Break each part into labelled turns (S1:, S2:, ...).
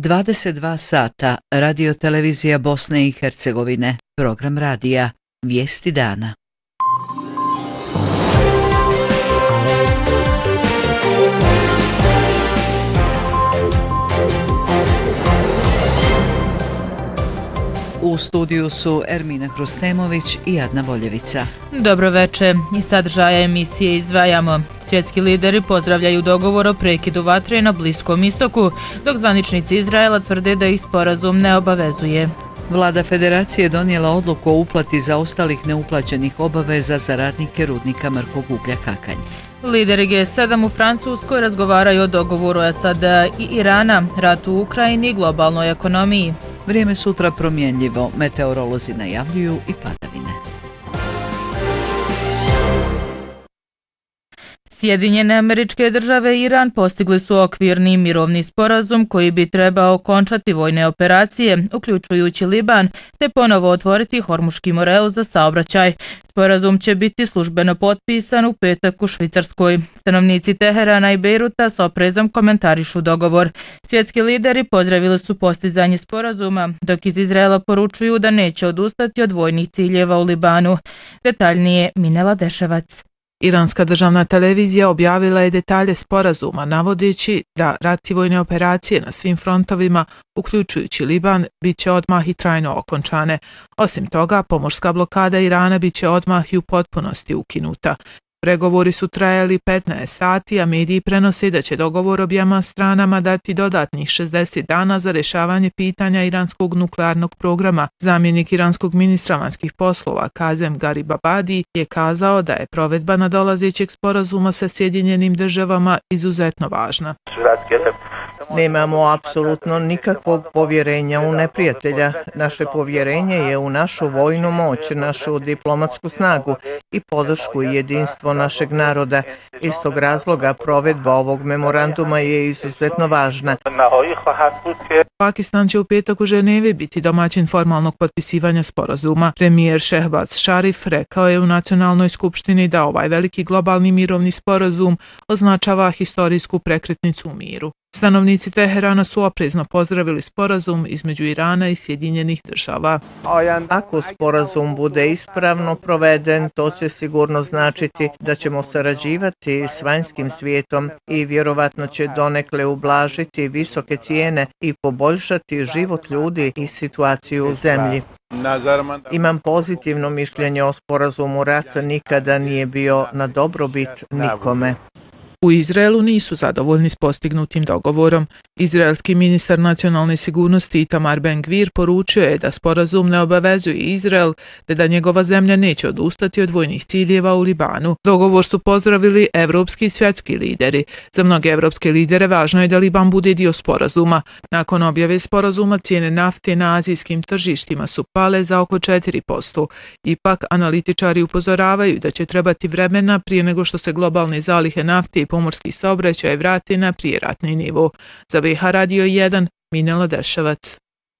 S1: 22 sata, Radio televizija Bosne i Hercegovine, program radija, vijesti dana. U studiju su Ermina Hrustemović i Adna Voljevica.
S2: Dobro veče. Iz sadržaja emisije izdvajamo. Svjetski lideri pozdravljaju dogovor o prekidu vatre na Bliskom istoku, dok zvaničnici Izraela tvrde da ih sporazum ne obavezuje.
S1: Vlada Federacije donijela odluku o uplati zaostalih neuplaćenih obaveza za radnike rudnika mrkog uglja Kakanj.
S2: Lideri G7 u Francuskoj razgovaraju o dogovoru SAD-a i Irana, ratu u Ukrajini i globalnoj ekonomiji.
S1: Vrijeme sutra promjenljivo, meteorolozi najavljuju i padavine.
S2: Sjedinjene Američke Države i Iran postigli su okvirni mirovni sporazum koji bi trebao okončati vojne operacije, uključujući Liban, te ponovo otvoriti Hormuški moreo za saobraćaj. Sporazum će biti službeno potpisan u petak u Švicarskoj. Stanovnici Teherana i Bejruta s oprezom komentarišu dogovor. Svjetski lideri pozdravili su postizanje sporazuma, dok iz Izraela poručuju da neće odustati od vojnih ciljeva u Libanu. Detaljnije Minela Deševac.
S3: Iranska državna televizija objavila je detalje sporazuma, navodeći da rat i vojne operacije na svim frontovima, uključujući Liban, bit će odmah i trajno okončane. Osim toga, pomorska blokada Irana bit će odmah i u potpunosti ukinuta. Pregovori su trajali 15 sati, a mediji prenose da će dogovor objema stranama dati dodatnih 60 dana za rješavanje pitanja iranskog nuklearnog programa. Zamjenik iranskog ministra vanjskih poslova Kazem Garibabadi je kazao da je provedba nadolazećeg sporazuma sa Sjedinjenim Državama izuzetno važna.
S4: Nemamo apsolutno nikakvog povjerenja u neprijatelja. Naše povjerenje je u našu vojnu moć, našu diplomatsku snagu i podršku i jedinstvo našeg naroda. Iz tog razloga provedba ovog memoranduma je izuzetno važna.
S3: Pakistan će u petak u Ženevi biti domaćin formalnog potpisivanja sporazuma. Premijer Šehbaz Šarif rekao je u Nacionalnoj skupštini da ovaj veliki globalni mirovni sporazum označava historijsku prekretnicu u miru. Stanovnici Teherana su oprezno pozdravili sporazum između Irana i Sjedinjenih Država.
S4: Ako sporazum bude ispravno proveden, to će sigurno značiti da ćemo sarađivati s vanjskim svijetom i vjerovatno će donekle ublažiti visoke cijene i poboljšati život ljudi i situaciju u zemlji. Imam pozitivno mišljenje o sporazumu. Rat nikada nije bio na dobrobit nikome.
S3: U Izraelu nisu zadovoljni s postignutim dogovorom. Izraelski ministar nacionalne sigurnosti Itamar Ben-Gvir poručio je da sporazum ne obavezuje Izrael te da njegova zemlja neće odustati od vojnih ciljeva u Libanu. Dogovor su pozdravili evropski i svjetski lideri. Za mnoge evropske lidere važno je da Liban bude dio sporazuma. Nakon objave sporazuma cijene nafte na azijskim tržištima su pale za oko 4%. Ipak, analitičari upozoravaju da će trebati vremena prije nego što se globalne zalihe nafte i pomorski saobraćaj vrati na prijeratni nivo. Za VH Radio 1, Minela Deševac.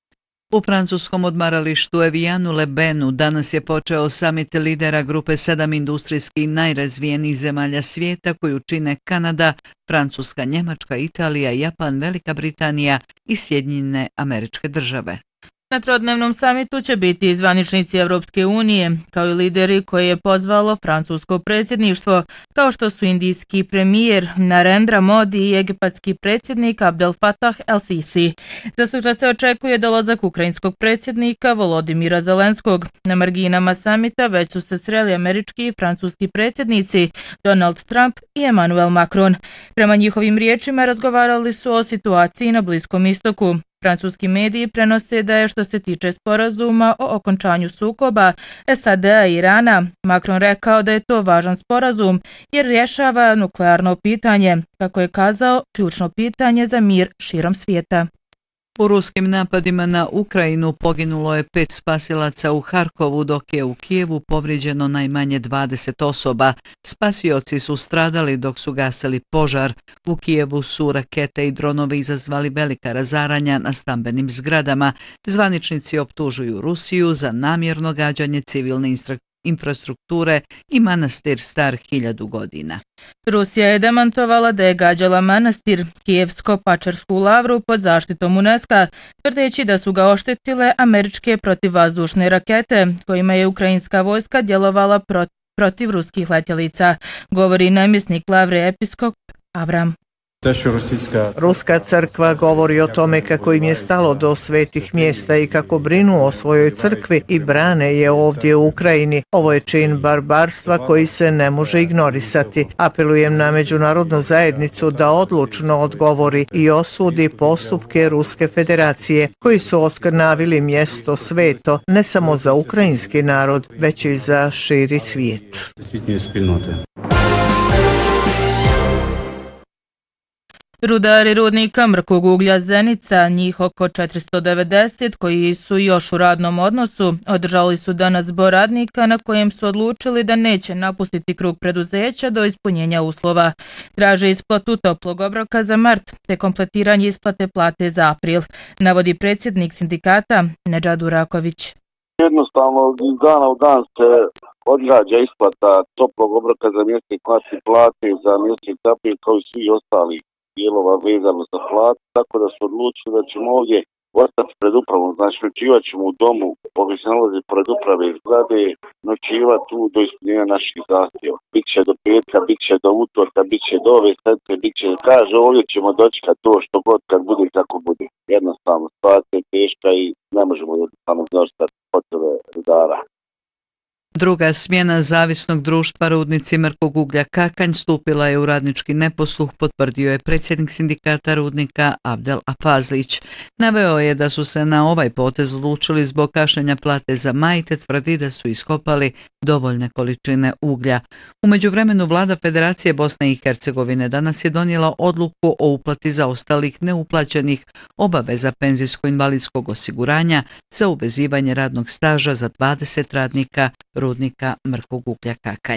S1: U francuskom odmaralištu Evianu-le-Benu danas je počeo samit lidera grupe 7 industrijskih najrazvijenijih zemalja svijeta koju čine Kanada, Francuska, Njemačka, Italija, Japan, Velika Britanija i Sjedinjene Američke Države.
S2: Na trodnevnom samitu će biti i zvaničnici Evropske unije, kao i lideri koje je pozvalo francusko predsjedništvo, kao što su indijski premijer Narendra Modi i egipatski predsjednik Abdel Fattah el-Sisi. Za sutra se očekuje dolazak ukrajinskog predsjednika Volodimira Zelenskog. Na marginama samita već su se sreli američki i francuski predsjednici Donald Trump i Emmanuel Macron. Prema njihovim riječima razgovarali su o situaciji na Bliskom istoku. Francuski mediji prenose da je što se tiče sporazuma o okončanju sukoba SAD-a i Irana, Macron rekao da je to važan sporazum jer rješava nuklearno pitanje, kako je kazao, ključno pitanje za mir širom svijeta.
S1: U ruskim napadima na Ukrajinu poginulo je 5 spasilaca u Harkovu, dok je u Kijevu povrijeđeno najmanje 20 osoba. Spasioci su stradali dok su gasili požar. U Kijevu su rakete i dronovi izazvali velika razaranja na stambenim zgradama. Zvaničnici optužuju Rusiju za namjerno gađanje civilne infrastrukture i manastir star 1000 godina.
S2: Rusija je demantovala da je gađala manastir Kijevsko-Pačersku lavru pod zaštitom UNESCO, tvrdeći da su ga oštetile američke protivvazdušne rakete, kojima je ukrajinska vojska djelovala protiv ruskih letjelica, govori namjesnik lavre episkop Avram.
S4: Ruska crkva govori o tome kako im je stalo do svetih mjesta i kako brinu o svojoj crkvi i brane je ovdje u Ukrajini. Ovo je čin barbarstva koji se ne može ignorisati. Apelujem na međunarodnu zajednicu da odlučno odgovori i osudi postupke Ruske federacije koji su oskrnavili mjesto sveto ne samo za ukrajinski narod, već i za širi svijet.
S2: Rudari rudnika mrkog uglja Zenica, njih oko 490 koji su još u radnom odnosu, održali su danas zbor radnika na kojem su odlučili da neće napustiti krug preduzeća do ispunjenja uslova. Traže isplatu toplog obroka za mart te kompletiranje isplate plate za april, navodi predsjednik sindikata Nedžad Uraković.
S5: Jednostavno iz dana u dan se odgađa isplata toplog obroka za mjesec plate za mjesec april kao i svi ostali dijelova vezano za plat, tako da su odlučili da ćemo ovdje ostati pred upravom, znači noćivat ćemo u domu, koji se nalazi pred uprave zgrade, noćivat tu do ispunjenja naših zahtjeva. Biće do petka, biće do utorka, biće do ove sedmice, biće, kaže ovdje ćemo dočekati to što god kad bude kako bude. Jednostavno, situacija je teška i ne možemo jednostavno zaštitati potrebe rudara.
S1: Druga smjena zavisnog društva Rudnici mrkog uglja Kakanj stupila je u radnički neposluh, potvrdio je predsjednik sindikata rudnika Abdel Afazlić. Naveo je da su se na ovaj potez odlučili zbog kašnjenja plate za maj te tvrdi da su iskopali dovoljne količine uglja. U međuvremenu vlada Federacije Bosne i Hercegovine danas je donijela odluku o uplati zaostalih neuplaćenih obaveza penzijsko-invalidskog osiguranja za uvezivanje radnog staža za 20 radnika rudnika mrkog uglja Kakanj.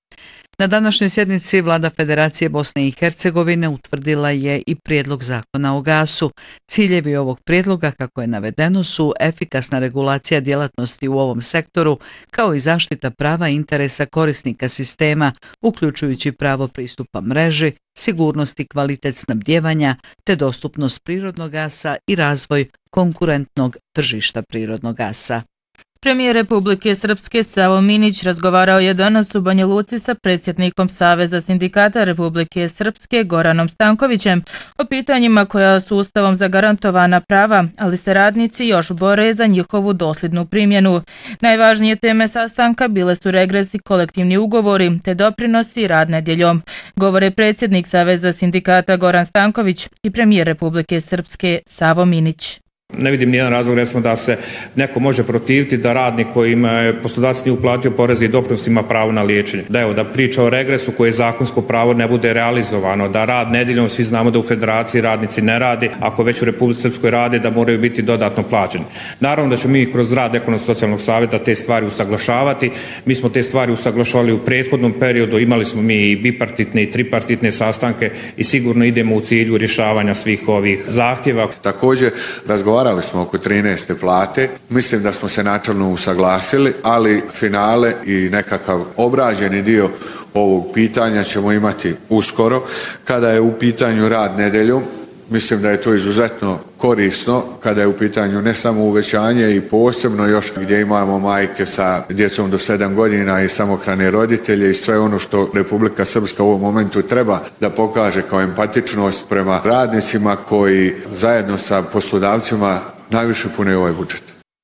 S1: Na današnjoj sjednici vlada Federacije Bosne i Hercegovine utvrdila je i prijedlog zakona o gasu. Ciljevi ovog prijedloga, kako je navedeno, su efikasna regulacija djelatnosti u ovom sektoru, kao i zaštita prava i interesa korisnika sistema, uključujući pravo pristupa mreži, sigurnost i kvalitet snabdijevanja, te dostupnost prirodnog gasa i razvoj konkurentnog tržišta prirodnog gasa.
S2: Premijer Republike Srpske Savo Minić razgovarao je danas u Banja Luci sa predsjednikom Saveza sindikata Republike Srpske Goranom Stankovićem o pitanjima koja su Ustavom zagarantovana prava, ali se radnici još bore za njihovu dosljednu primjenu. Najvažnije teme sastanka bile su regres i kolektivni ugovori te doprinosi rad nedjeljom, govore predsjednik Saveza sindikata Goran Stanković i premijer Republike Srpske Savo Minić.
S6: Ne vidim nijedan razlog recimo da se neko može protiviti da radnik kojima je poslodavac nije uplatio poreze i doprinos ima pravo na liječenje. Da priča o regresu koje zakonsko pravo ne bude realizovano, da rad nedjeljom, svi znamo da u federaciji radnici ne radi, ako već u Republici Srpskoj rade da moraju biti dodatno plaćeni. Naravno da ćemo mi kroz rad Ekonomsko-socijalnog savjeta te stvari usaglašavati. Mi smo te stvari usaglašavali u prethodnom periodu, imali smo mi i bipartitne i tripartitne sastanke i sigurno idemo u cilju rješavanja svih ovih zahtjeva.
S7: Također razgovarali smo oko 13. plate, mislim da smo se načelno usaglasili, ali finale i nekakav obrađeni dio ovog pitanja ćemo imati uskoro. Kada je u pitanju rad nedjeljom, mislim da je to izuzetno korisno kada je u pitanju ne samo uvećanje i posebno još gdje imamo majke sa djecom do 7 godina i samohrane roditelje i sve ono što Republika Srpska u ovom momentu treba da pokaže kao empatičnost prema radnicima koji zajedno sa poslodavcima najviše pune ovaj budžet.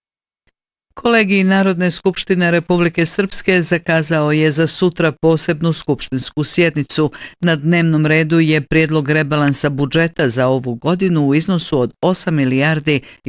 S1: Kolegij Narodne skupštine Republike Srpske zakazao je za sutra posebnu skupštinsku sjednicu. Na dnevnom redu je prijedlog rebalansa budžeta za ovu godinu u iznosu od 8 milijardi i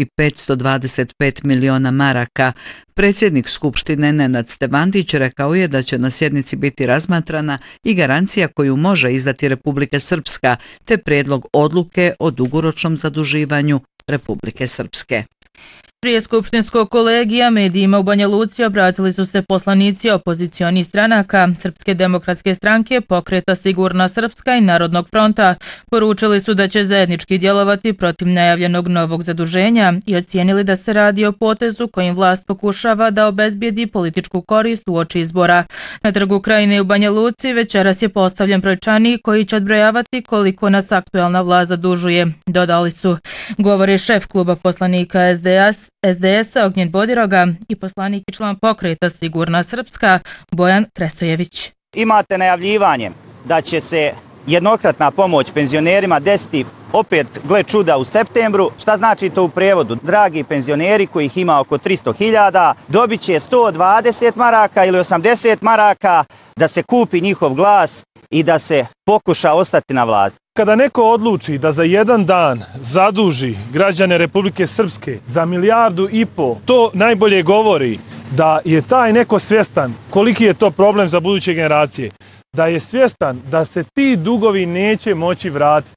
S1: 525 miliona maraka. Predsjednik Skupštine Nenad Stevandić rekao je da će na sjednici biti razmatrana i garancija koju može izdati Republika Srpska, te prijedlog odluke o dugoročnom zaduživanju Republike Srpske.
S2: Prije skupštinskog kolegija medijima u Banja Luci obratili su se poslanici opozicionih stranaka Srpske demokratske stranke, Pokreta Sigurna Srpska i Narodnog fronta. Poručili su da će zajednički djelovati protiv najavljenog novog zaduženja i ocijenili da se radi o potezu kojim vlast pokušava da obezbijedi političku korist uoči izbora. Na Trgu Krajine u Banja Luci večeras je postavljen brojčanik koji će odbrojavati koliko nas aktualna vlast zadužuje, dodali su. Govori šef kluba poslanika SDS-a Ognjen Bodiroga i poslanik i član Pokreta Sigurna Srpska Bojan Kresojević.
S8: Imate najavljivanje da će se jednokratna pomoć penzionerima desiti opet, gle čuda, u septembru. Šta znači to u prevodu? Dragi penzioneri kojih ima oko 300.000 dobit će 120 maraka ili 80 maraka da se kupi njihov glas i da se pokuša ostati na vlasti.
S9: Kada neko odluči da za jedan dan zaduži građane Republike Srpske za 1,5 milijardu, to najbolje govori da je taj neko svjestan koliki je to problem za buduće generacije, da je svjestan da se ti dugovi neće moći vratiti.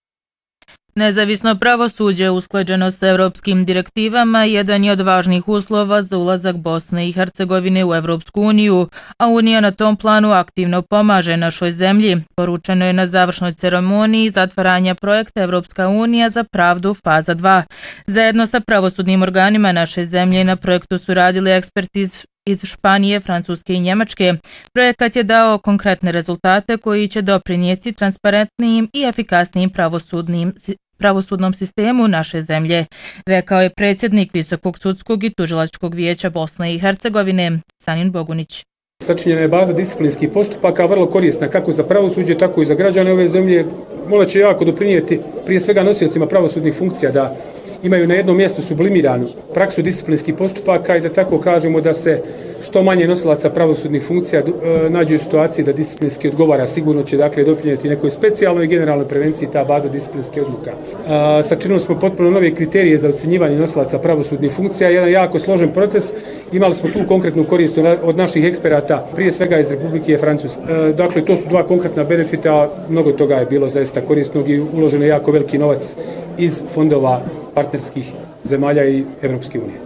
S2: Nezavisno pravosuđe usklađeno s europskim direktivama jedan je od važnih uslova za ulazak Bosne i Hercegovine u Evropsku uniju, a Unija na tom planu aktivno pomaže našoj zemlji. Poručeno je na završnoj ceremoniji zatvaranja projekta Evropska unija za pravdu faza 2. Zajedno sa pravosudnim organima naše zemlje na projektu su radili eksperti iz Španije, Francuske i Njemačke. Projekat je dao konkretne rezultate koji će doprinijeti transparentnijim i efikasnijim pravosudnom sistemu naše zemlje, rekao je predsjednik Visokog sudskog i tužilačkog vijeća Bosne i Hercegovine Sanin Bogunić.
S10: Sačinjena je baza disciplinskih postupaka, vrlo korisna kako za pravosuđe, tako i za građane ove zemlje. Mola će jako doprinijeti prije svega nosiocima pravosudnih funkcija da imaju na jednom mjestu sublimiranu praksu disciplinskih postupaka i da tako kažemo da se što manje nosilaca pravosudnih funkcija nađu u situaciji da disciplinski odgovara. Sigurno će dakle doprinijeti nekoj specijalnoj i generalnoj prevenciji ta baza disciplinskih odluka. Sačinili smo potpuno nove kriterije za ocjenjivanje nosilaca pravosudnih funkcija, jedan jako složen proces. Imali smo tu konkretnu korist od naših eksperata, prije svega iz Republike Francuske. Dakle, to su dva konkretna benefita, mnogo toga je bilo zaista korisnog i uloženo je jako veliki novac iz fondova partnerskih zemalja i Evropske unije.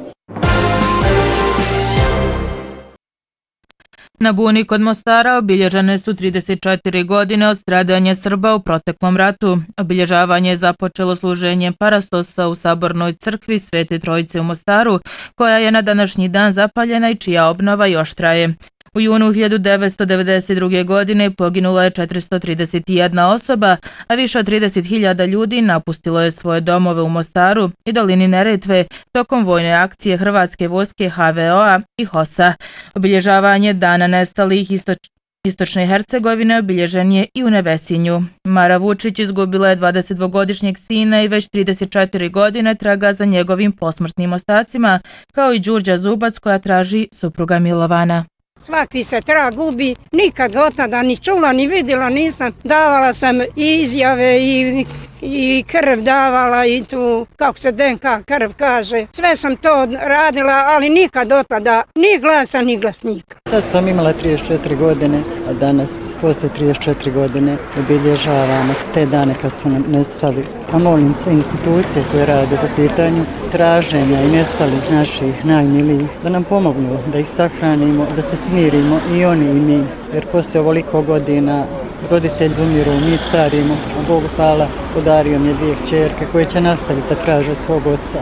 S2: Na Buni kod Mostara obilježene su 34 godine od stradanja Srba u proteklom ratu. Obilježavanje je započelo služenjem parastosa u Sabornoj crkvi Svete Trojice u Mostaru, koja je na današnji dan zapaljena i čija obnova još traje. U junu 1992. godine poginulo je 431 osoba, a više od 30.000 ljudi napustilo je svoje domove u Mostaru i dolini Neretve tokom vojne akcije Hrvatske vojske HVO-a i HOS-a. Obilježavanje Dana nestalih Istočne Hercegovine obilježen je i u Nevesinju. Mara Vučić izgubila je 22-godišnjeg sina i već 34 godine traga za njegovim posmrtnim ostacima, kao i Đurđa Zubac koja traži supruga Milovana.
S11: Svaki se trag gubi, nikad od tada ni čula, ni vidjela nisam. Davala sam i izjave i krv davala i tu, kako se DNK krv kaže. Sve sam to radila, ali nikad od tada ni glasa, ni glasnika.
S12: Sad sam imala 34 godine, a danas, posle 34 godine, obilježavamo te dane kad su nam nestali. A molim sve institucije koje rade po pitanju traženja i nestalih naših najmilijih da nam pomognu, da ih sahranimo, da se smirimo i oni i mi. Jer poslije ovoliko godina roditelji umiru, mi starimo, a Bogu hvala, podario mi je 2 kćerke koje će nastaviti da traže svog oca.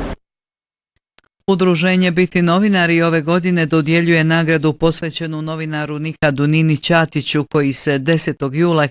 S1: Udruženje Biti novinari ove godine dodjeljuje nagradu posvećenu novinaru Nikadu Nini Ćatiću koji se 10. jula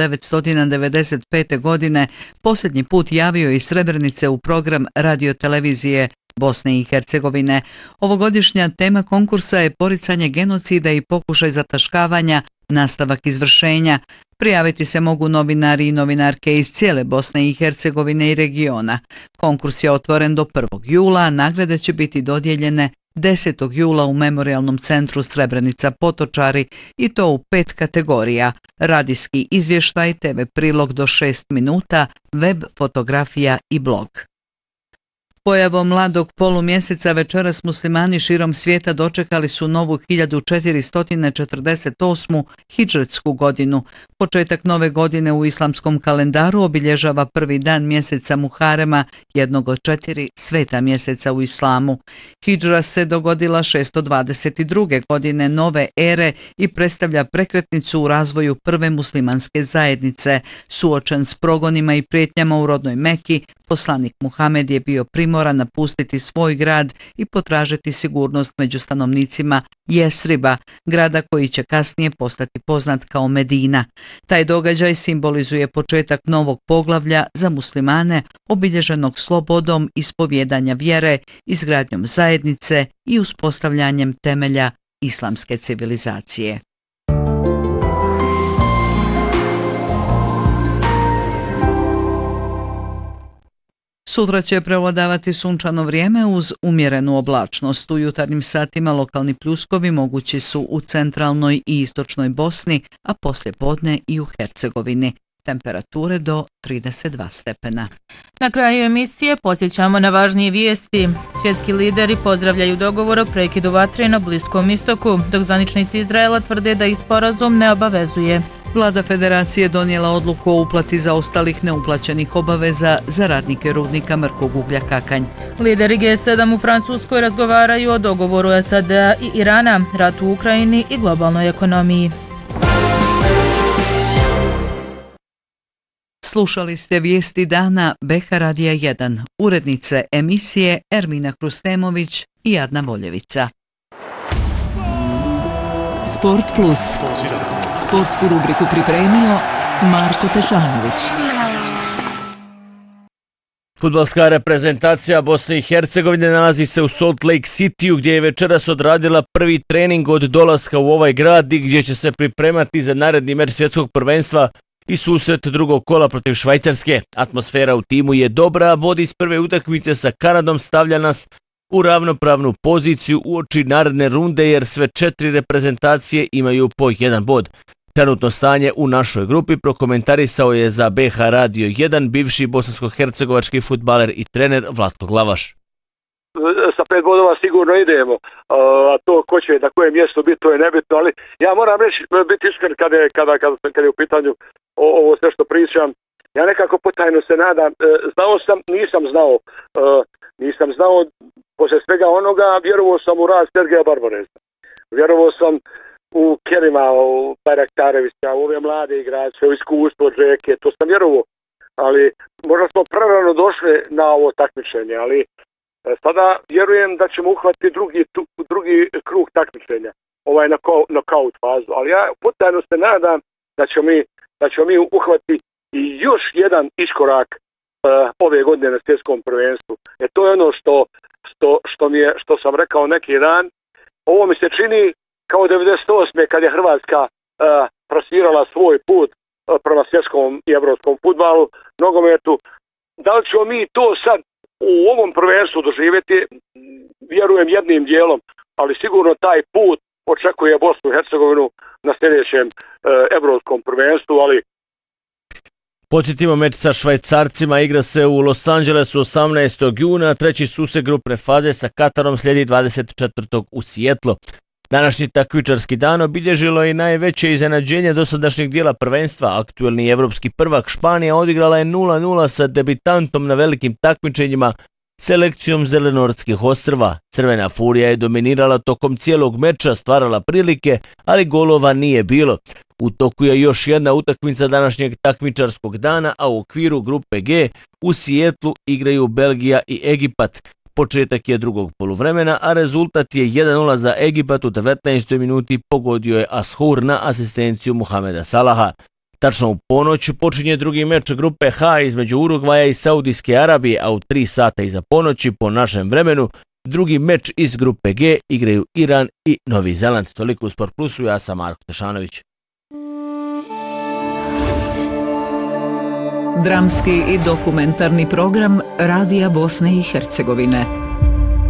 S1: 1995. godine posljednji put javio iz Srebrenice u program radiotelevizije Bosne i Hercegovine. Ovogodišnja tema konkursa je poricanje genocida i pokušaj zataškavanja, nastavak izvršenja. Prijaviti se mogu novinari i novinarke iz cijele Bosne i Hercegovine i regiona. Konkurs je otvoren do 1. jula, a nagrade će biti dodijeljene 10. jula u Memorijalnom centru Srebrenica Potočari i to u 5 kategorija: radijski izvještaj, TV prilog do 6 minuta, web, fotografija i blog. Pojavom mladog polumjeseca večeras muslimani širom svijeta dočekali su novu 1448. hidžretsku godinu. Početak nove godine u islamskom kalendaru obilježava prvi dan mjeseca Muharema, jednog od 4 sveta mjeseca u islamu. Hidžra se dogodila 622. godine nove ere i predstavlja prekretnicu u razvoju prve muslimanske zajednice. Suočen s progonima i prijetnjama u rodnoj Meki, poslanik Muhamed je bio primoran napustiti svoj grad i potražiti sigurnost među stanovnicima Jesriba, grada koji će kasnije postati poznat kao Medina. Taj događaj simbolizuje početak novog poglavlja za muslimane, obilježenog slobodom ispovjedanja vjere, izgradnjom zajednice i uspostavljanjem temelja islamske civilizacije. Sutra će prevladavati sunčano vrijeme uz umjerenu oblačnost. U jutarnjim satima lokalni pljuskovi mogući su u centralnoj i istočnoj Bosni, a poslijepodne i u Hercegovini. Temperature do 32 stepena.
S2: Na kraju emisije podsjećamo na važnije vijesti. Svjetski lideri pozdravljaju dogovor o prekidu vatre na Bliskom istoku, dok zvaničnici Izraela tvrde da ih sporazum ne obavezuje.
S1: Vlada Federacije donijela odluku o uplati zaostalih neuplaćenih obaveza za radnike rudnika mrkog uglja Kakanj.
S2: Lideri G7 u Francuskoj razgovaraju o dogovoru SAD-a i Irana, ratu u Ukrajini i globalnoj ekonomiji.
S1: Slušali ste vijesti dana BH Radija 1, urednice emisije Ermina Krustemović i Adna Voljevica.
S13: Sport Plus. Sportsku rubriku pripremio Marko Tešanović.
S14: Fudbalska reprezentacija Bosne i Hercegovine nalazi se u Salt Lake Cityu, gdje je večeras odradila prvi trening od dolaska u ovaj grad i gdje će se pripremati za naredni meč svjetskog prvenstva i susret drugog kola protiv Švajcarske. Atmosfera u timu je dobra, vod iz prve utakmice sa Kanadom stavlja nas u ravnopravnu poziciju uoči naredne runde jer sve 4 reprezentacije imaju po 1 bod. Trenutno stanje u našoj grupi prokomentarisao je za BH Radio 1 bivši bosansko-hercegovački fudbaler i trener Vlatko Glavaš.
S15: Sa 5 bodova sigurno idemo, a to ko će na koje mjesto biti, to je nebitno, ali ja moram reći, biti iskren kada je u pitanju ovo sve što pričam, ja nekako potajno se nadam, nisam znao poslije svega onoga, vjerovao sam u rad Sergeja Barbareza, vjerovao sam u Kerima, u Bajraktarevića, u ove mlade igrače, u iskustvo Džeke, to sam vjerovao, ali možda smo prerano došli na ovo takmičenje, ali sada vjerujem da ćemo uhvatiti drugi krug takmičenja, ovaj nokaut fazu, ali ja potajno se nadam da ćemo mi uhvatiti i još jedan iskorak ove godine na svjetskom prvenstvu. To je ono što sam rekao neki dan. Ovo mi se čini kao 98. kad je Hrvatska prosvirala svoj put prema svjetskom i evropskom fudbalu, nogometu. Da li ćemo mi to sad u ovom prvenstvu doživjeti? Vjerujem jednim dijelom, ali sigurno taj put očekuje Bosnu i Hercegovinu na sljedećem evropskom prvenstvu, ali
S14: podsjetimo, meč sa Švajcarcima igra se u Los Angelesu 18. juna, treći susret grupne faze sa Katarom slijedi 24. u Sijetlu. Današnji takmičarski dan obilježilo je najveće iznenađenje dosadašnjeg dijela prvenstva. Aktuelni evropski prvak Španija odigrala je 0-0 sa debitantom na velikim takmičenjima, selekcijom Zelenortskih ostrva. Crvena furija je dominirala tokom cijelog meča, stvarala prilike, ali golova nije bilo. U toku je još jedna utakmica današnjeg takmičarskog dana, a u okviru grupe G u Sijetlu igraju Belgija i Egipat. Početak je drugog poluvremena, a rezultat je 1-0 za Egipat. U 19. minuti pogodio je Ashur na asistenciju Muhameda Salaha. Tačno u ponoć počinje drugi meč grupe H između Urugvaja i Saudijske Arabije, a u 3 sata iza ponoći po našem vremenu drugi meč iz grupe G igraju Iran i Novi Zeland. Toliko u Sport Plusu, ja sam Marko Tešanović.
S13: Dramski i dokumentarni program Radija Bosne i Hercegovine.